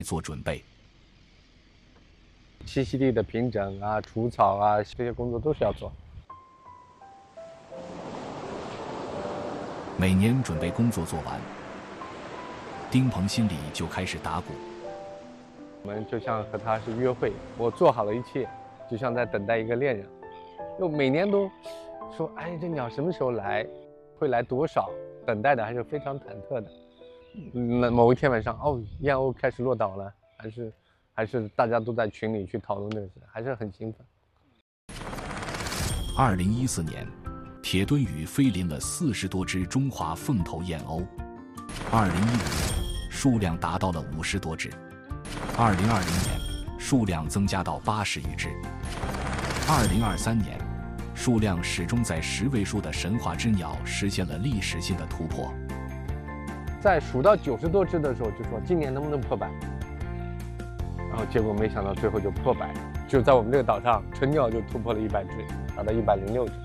做准备。 栖息地的平整啊、除草啊，这些工作都是要做。 每年准备工作做完，丁鹏心里就开始打鼓。 我们就像和他是约会，我做好了一切，就像在等待一个恋人。就每年都说，哎，这鸟什么时候来，会来多少，等待的还是非常忐忑的。那某一天晚上，哦，燕鸥开始落岛了，还是大家都在群里去讨论这个事，还是很兴奋。 2014年，铁墩屿飞临了40多只中华凤头燕鸥。2015年，数量达到了50多只。2020年，数量增加到80余只。2023年，数量始终在10位数的神话之鸟实现了历史性的突破。 在数到90多只的时候，就说今年能不能破100，然后结果没想到最后就破100，就在我们这个岛上，纯鸟就突破了100只，达到106只。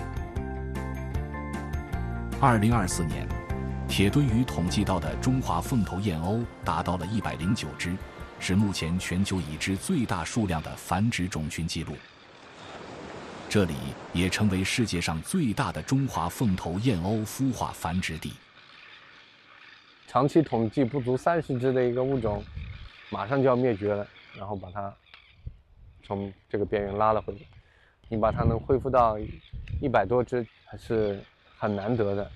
2024年，铁墩屿统计到的中华凤头燕鸥达到了109只，是目前全球已知最大数量的繁殖种群记录。这里也成为世界上最大的中华凤头燕鸥孵化繁殖地。 长期统计不足30只的一个物种，马上就要灭绝了，然后把它从这个边缘拉了回来。你把它能恢复到100多只，还是很难得的。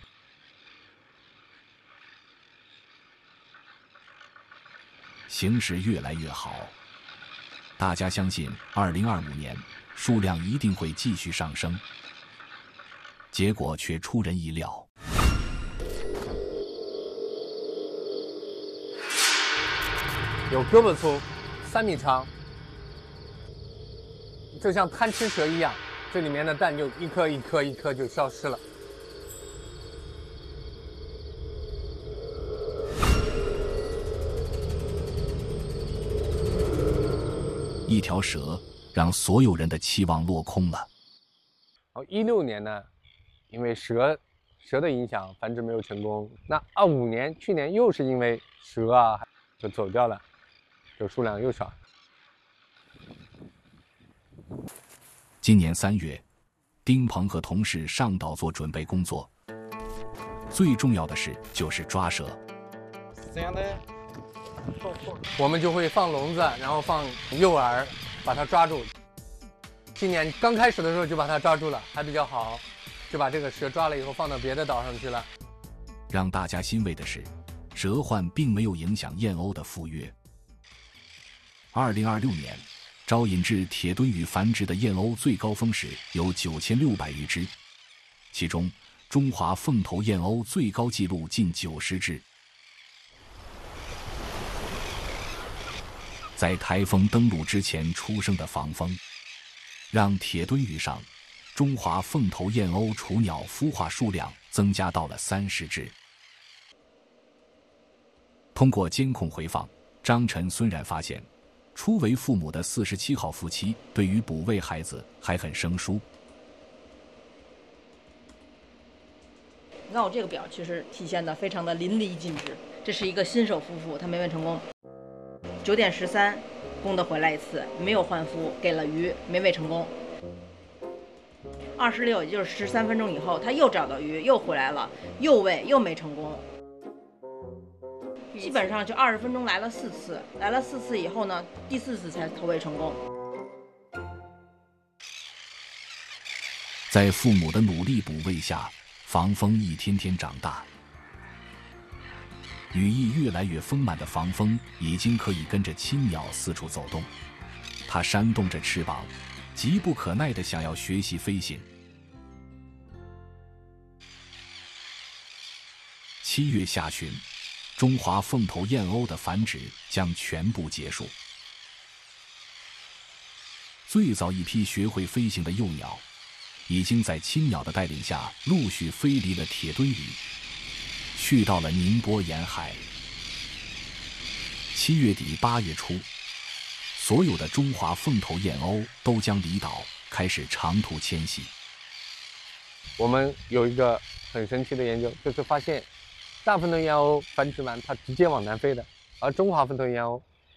形势越来越好，大家相信2025年数量一定会继续上升。结果却出人意料。 有胳膊粗，3米长，就像贪吃蛇一样，这里面的蛋就一颗一颗一颗就消失了。 一条蛇让所有人的期望落空了。 16年呢，因为蛇的影响，繁殖没有成功。那25年，去年又是因为蛇啊，就走掉了，就数量又少。 今年3月，丁鹏和同事上岛做准备工作。最重要的是就是抓蛇。 这样的，我们就会放笼子，然后放诱饵，把它抓住。今年刚开始的时候就把它抓住了，还比较好，就把这个蛇抓了以后放到别的岛上去了。 让大家欣慰的是，蛇患并没有影响燕鸥的赴约。2026年，招引至铁墩屿繁殖的燕鸥最高峰时有9600余只，其中中华凤头燕鸥最高纪录近90只。在台风登陆之前出生的防风，让铁墩屿上中华凤头燕鸥雏鸟孵化数量增加到了30只。通过监控回放，张晨虽然发现初为父母的47号夫妻对于哺喂孩子还很生疏。 你看我这个表其实体现的非常的淋漓尽致，这是一个新手夫妇，他没喂成功。9点13，公的回来一次，没有换孵，给了鱼，没喂成功。26，也就是13分钟以后，他又找到鱼，又回来了，又喂，又没成功。基本上就20分钟来了4次，来了4次以后呢，第4次才投喂成功。 在父母的努力哺喂下，防风一天天长大。羽翼越来越丰满的防风已经可以跟着亲鸟四处走动，它扇动着翅膀，急不可耐地想要学习飞行。7月下旬，中华凤头燕鸥的繁殖将全部结束。最早一批学会飞行的幼鸟，已经在亲鸟的带领下陆续飞离了铁墩屿，去到了宁波沿海。7月底8月初，所有的中华凤头燕鸥都将离岛，开始长途迁徙。 我们有一个很神奇的研究，就是发现大凤头燕鸥繁殖完，它直接往南飞的，而中华凤头燕鸥